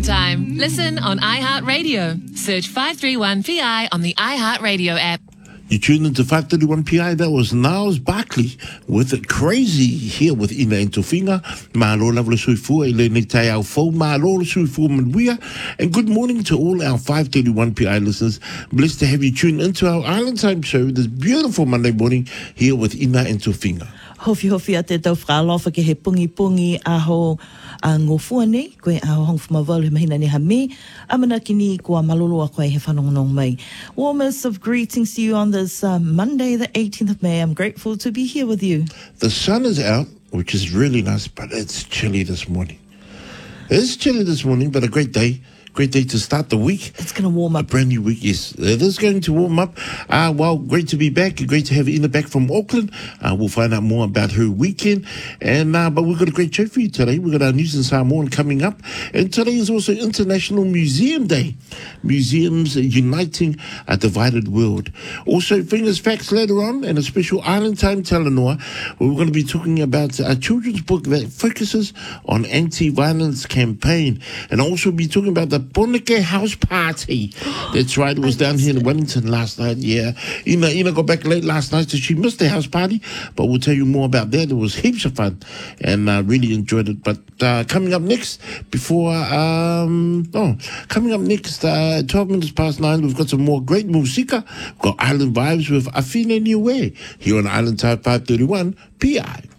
Island Time. Listen on iHeartRadio. Search 531PI on the iHeartRadio app. You tuned into 531PI. That was Niles Barkley with Crazy here with Ina and Tofinga. Malo lavla suifu ele netai au fo malo suifu manwia. And good morning to all our 531PI listeners. Blessed to have you tuned into our Island Time show this beautiful Monday morning here with Ina and Tofinga. Hofi a te tau whakalofa ke he pungi aho a ngofua nei, koe aho hong whamawalu he mahina ni hame, amana kini kua malolo a koe he whanongonong mai. Warmest of greetings to you on this Monday, the 18th of May. I'm grateful to be here with you. The sun is out, which is really nice, but it's chilly this morning. It's chilly this morning, but a great day. Great day to start the week. It's going to warm up. A brand new week, yes. It is going to warm up. Well, great to be back. Great to have Ina back from Auckland. We'll find out more about her weekend. But we've got a great show for you today. We've got our News in Samoan coming up. And today is also International Museum Day. Museums uniting a divided world. Also, Fingers Facts later on, and a special Island Time Talanoa, where we're going to be talking about a children's book that focuses on anti-violence campaign. And also be talking about the Poneke House Party. That's right, it was down here in Wellington last night, yeah. Ina got back late last night, so she missed the house party, but we'll tell you more about that. It was heaps of fun, and I really enjoyed it. But coming up next, 12 minutes past 9, we've got some more great musika. We've got Island Vibes with Afine Niue, here on Island Time 531 PI.